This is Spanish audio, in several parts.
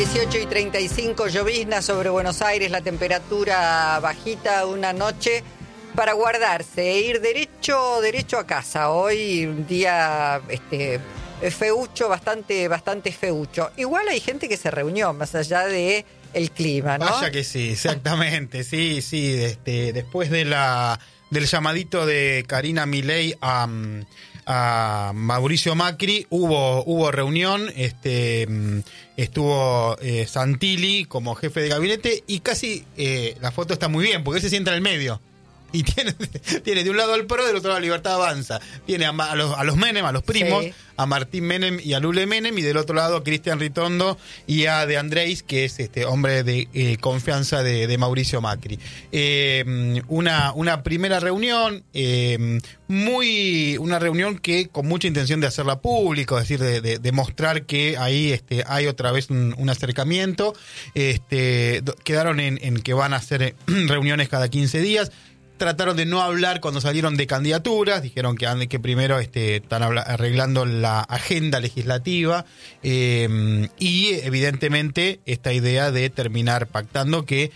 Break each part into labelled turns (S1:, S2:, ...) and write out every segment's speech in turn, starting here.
S1: 18:35, llovizna sobre Buenos Aires, la temperatura bajita, una noche para guardarse e ir derecho a casa. Hoy un día feucho, bastante feucho. Igual hay gente que se reunió, más allá de el clima, ¿no?
S2: Vaya que sí, exactamente, sí, después del llamadito de Karina Milei a Mauricio Macri, hubo reunión, estuvo Santilli como jefe de gabinete y casi la foto está muy bien, porque él se sienta en el medio. Y tiene de un lado al PRO, del otro lado Libertad Avanza. Tiene a los Menem, a los primos, sí, a Martín Menem y a Lule Menem, y del otro lado a Cristian Ritondo y a De Andrés, que es hombre de confianza de Mauricio Macri. Una primera reunión, una reunión que con mucha intención de hacerla pública, es decir, de mostrar que ahí hay otra vez un acercamiento. Quedaron en que van a hacer reuniones cada 15 días. Trataron de no hablar cuando salieron de candidaturas, dijeron que primero están arreglando la agenda legislativa y evidentemente esta idea de terminar pactando que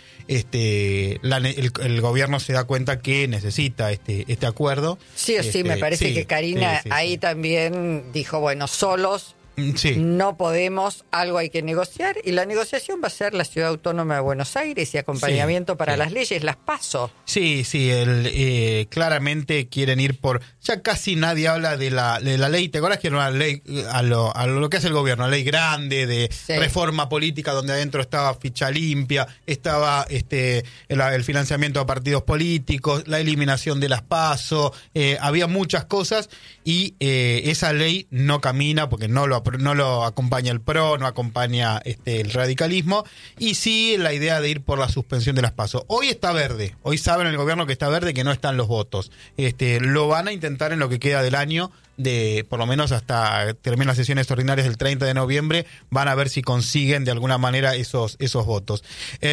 S2: el gobierno se da cuenta que necesita este acuerdo.
S1: Sí o sí, me parece que Karina ahí también dijo, bueno, solos no podemos, algo hay que negociar, y la negociación va a ser la Ciudad Autónoma de Buenos Aires y acompañamiento para las leyes, las PASO. Sí,
S2: claramente quieren ir por... Ya casi nadie habla de la ley, ¿te acuerdas que era una ley a lo que hace el gobierno? Una ley grande de reforma política donde adentro estaba ficha limpia, estaba el financiamiento a partidos políticos, la eliminación de las PASO, había muchas cosas y esa ley no camina porque no lo acompaña el PRO, no acompaña el radicalismo, y sí la idea de ir por la suspensión de las PASO. Hoy está verde, hoy saben el gobierno que está verde, que no están los votos. Lo van a intentar en lo que queda del año, por lo menos hasta terminar las sesiones ordinarias del 30 de noviembre, van a ver si consiguen de alguna manera esos votos.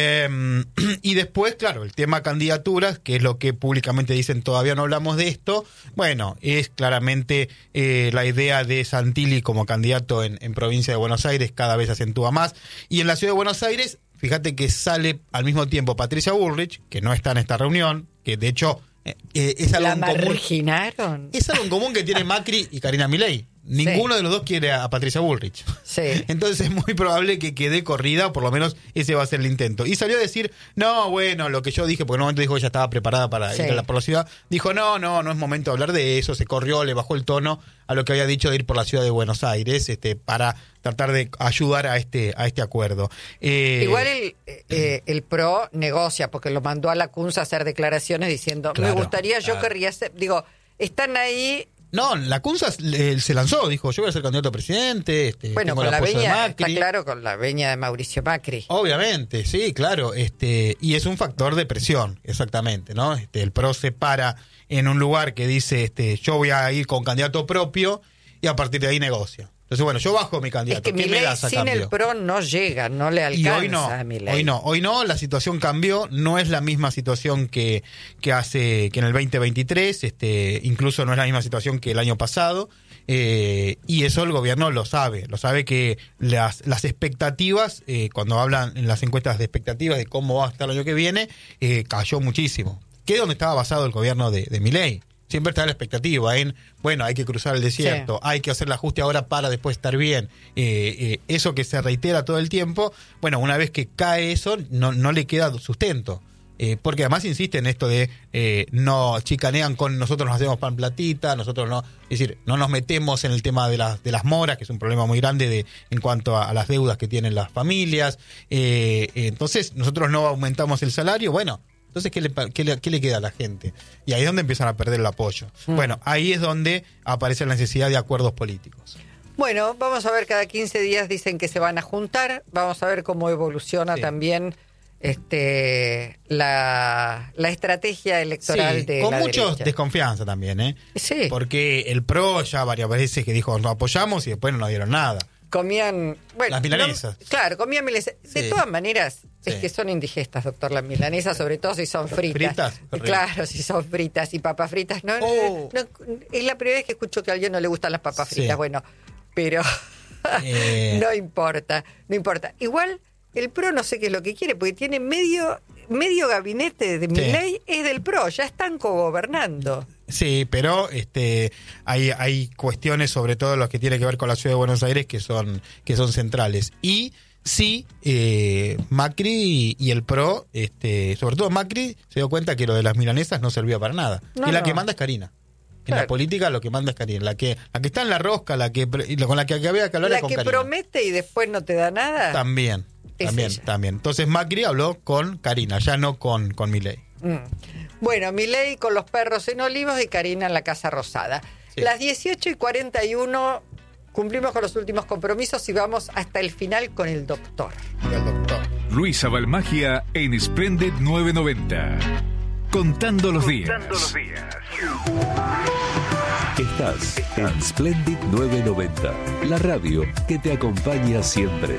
S2: Y después, claro, el tema candidaturas, que es lo que públicamente dicen, todavía no hablamos de esto. Bueno, es claramente la idea de Santilli como candidato en provincia de Buenos Aires cada vez se acentúa más. Y en la ciudad de Buenos Aires, fíjate que sale al mismo tiempo Patricia Bullrich, que no está en esta reunión, que de hecho... es algo
S1: marginaron.
S2: Es algo en común que tiene Macri y Karina Milei. Ninguno de los dos quiere a Patricia Bullrich.
S1: Sí.
S2: Entonces es muy probable que quede corrida, por lo menos ese va a ser el intento. Y salió a decir, no, bueno, lo que yo dije, porque en un momento dijo que ella estaba preparada para ir por la ciudad. Dijo, no es momento de hablar de eso. Se corrió, le bajó el tono a lo que había dicho de ir por la ciudad de Buenos Aires, para tratar de ayudar a este acuerdo.
S1: Igual el PRO negocia, porque lo mandó a la CUNSA a hacer declaraciones diciendo, me gustaría, yo querría ser, están ahí...
S2: No, la CUNSA se lanzó, dijo, yo voy a ser candidato a presidente.
S1: Bueno, con la veña, está claro, con la veña de Mauricio Macri.
S2: Obviamente, sí, claro. Y es un factor de presión, exactamente, ¿no? El PRO se para en un lugar que dice, yo voy a ir con candidato propio, y a partir de ahí negocia. Entonces, bueno, yo bajo mi candidato.
S1: Es que
S2: ¿Qué me das a
S1: sin
S2: cambio?
S1: El PRO no llega, no le alcanza.
S2: Y hoy no, la situación cambió, no es la misma situación que en el 2023, incluso no es la misma situación que el año pasado, y eso el gobierno lo sabe que las expectativas, cuando hablan en las encuestas de expectativas de cómo va a estar el año que viene, cayó muchísimo. Que es donde estaba basado el gobierno de Milei. Siempre está la expectativa en, bueno, hay que cruzar el desierto, hay que hacer el ajuste ahora para después estar bien. Eso que se reitera todo el tiempo, bueno, una vez que cae eso, no le queda sustento. Porque además insiste en esto de no chicanean con nosotros, nos hacemos pan platita, nosotros no, es decir, no nos metemos en el tema de las moras, que es un problema muy grande en cuanto a las deudas que tienen las familias. Entonces, nosotros no aumentamos el salario, bueno. Entonces, ¿qué le queda a la gente? Y ahí es donde empiezan a perder el apoyo. Bueno, ahí es donde aparece la necesidad de acuerdos políticos.
S1: Bueno, vamos a ver, cada 15 días dicen que se van a juntar, vamos a ver cómo evoluciona también la estrategia electoral de
S2: con
S1: la
S2: mucha
S1: derecha.
S2: Desconfianza también,
S1: Sí.
S2: Porque el PRO ya varias veces que dijo, no apoyamos, y después no nos dieron nada.
S1: Comían... Bueno,
S2: las milanesas.
S1: Claro, comían milanesas. De todas maneras, es que son indigestas, doctor, las milanesas, sobre todo si son fritas. Claro, si son fritas y papas fritas. No, es la primera vez que escucho que a alguien no le gustan las papas fritas. Bueno, pero no importa. Igual el PRO no sé qué es lo que quiere, porque tiene medio gabinete de Milei es del PRO, ya están cogobernando.
S2: Sí, pero hay cuestiones, sobre todo las que tienen que ver con la ciudad de Buenos Aires, que son centrales. Y sí, Macri y el PRO, sobre todo Macri, se dio cuenta que lo de las milanesas no servía para nada. La que manda es Karina. En la política lo que manda es Karina. La que está en la rosca, con la que había que hablar es con Karina.
S1: La que promete y después no te da nada.
S2: También. Entonces Macri habló con Karina, ya no con Milei.
S1: Bueno, Milei con los perros en Olivos y Karina en la Casa Rosada. Sí. Las 18:41 cumplimos con los últimos compromisos y vamos hasta el final con el doctor.
S3: Luisa Balmagia en Splendid 990. Contando los días.
S4: Estás en Splendid 990, la radio que te acompaña siempre.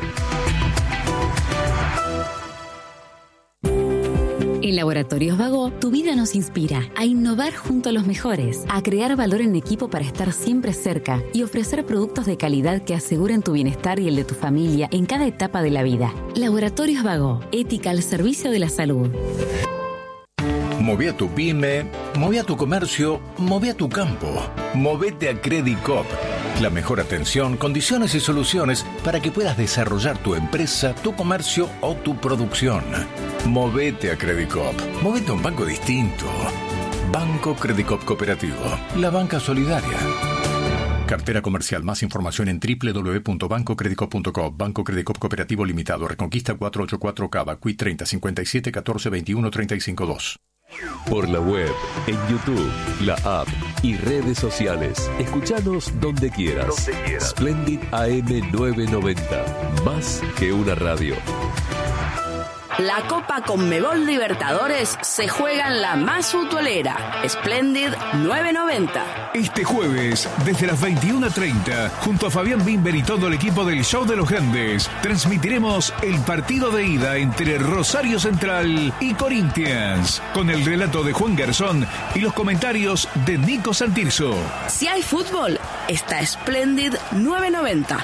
S5: En Laboratorios Vago, tu vida nos inspira a innovar junto a los mejores, a crear valor en equipo para estar siempre cerca y ofrecer productos de calidad que aseguren tu bienestar y el de tu familia en cada etapa de la vida. Laboratorios Vago, ética al servicio de la salud.
S6: Moví a tu pyme, moví a tu comercio, moví a tu campo. Movete a Credit Coop. La mejor atención, condiciones y soluciones para que puedas desarrollar tu empresa, tu comercio o tu producción. Movete a Credit Coop. Movete a un banco distinto. Banco Credit Coop Cooperativo. La banca solidaria. Cartera comercial. Más información en www.bancocreditcoop.com. Banco Credit Coop Cooperativo Limitado. Reconquista 484 Cava. Qui 30 57 14 21 35 2.
S4: Por la web, en YouTube, la app y redes sociales. Escuchanos donde quieras. Splendid AM 990. Más que una radio.
S7: La Copa Conmebol Libertadores se juega en la más futbolera, Splendid 990.
S3: Este jueves, desde las 21:30, junto a Fabián Bimber y todo el equipo del Show de los Grandes, transmitiremos el partido de ida entre Rosario Central y Corinthians, con el relato de Juan Garzón y los comentarios de Nico Santirso.
S7: Si hay fútbol, está Splendid 990.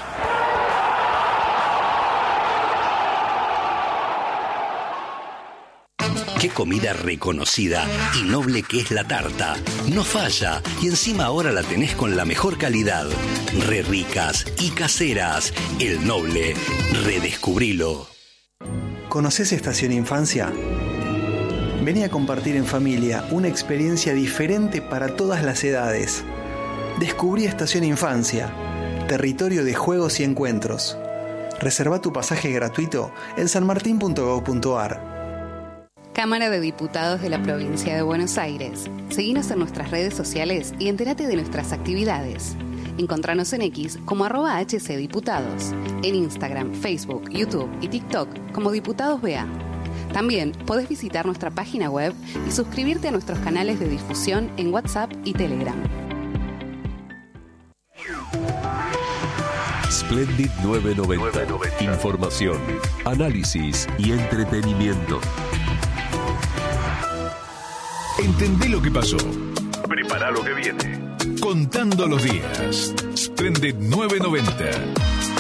S8: Qué comida reconocida y noble que es la tarta. No falla y encima ahora la tenés con la mejor calidad. Re ricas y caseras. El Noble. Redescubrilo.
S9: ¿Conoces Estación Infancia? Vení a compartir en familia una experiencia diferente para todas las edades. Descubrí Estación Infancia, territorio de juegos y encuentros. Reserva tu pasaje gratuito en sanmartin.gov.ar.
S10: Cámara de Diputados de la Provincia de Buenos Aires. Seguinos en nuestras redes sociales y entérate de nuestras actividades. Encontranos en X como @HCDiputados, en Instagram, Facebook, YouTube y TikTok como Diputados BA. También podés visitar nuestra página web y suscribirte a nuestros canales de difusión en WhatsApp y Telegram.
S4: Splendid 990. Información, análisis y entretenimiento.
S3: Entendé lo que pasó. Prepara lo que viene. Contando los días. Splendid 990.